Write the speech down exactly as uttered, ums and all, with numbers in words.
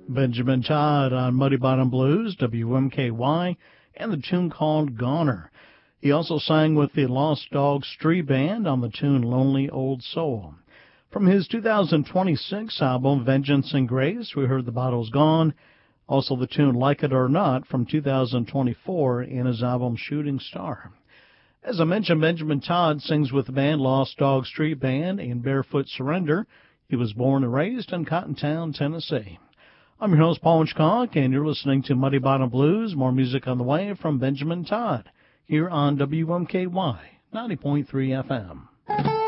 Benjamin Todd on Muddy Bottom Blues, W M K Y, and the tune called Goner. He also sang with the Lost Dog Street Band on the tune Lonely Old Soul. From his two thousand twenty-six album, Vengeance and Grace, we heard The Bottle's Gone. Also the tune Like It or Not from two thousand twenty-four in his album Shooting Star. As I mentioned, Benjamin Todd sings with the band Lost Dog Street Band in Barefoot Surrender. He was born and raised in Cottontown, Tennessee. I'm your host, Paul Hitchcock, and you're listening to Muddy Bottom Blues. More music on the way from Benjamin Todd here on W M K Y ninety point three F M.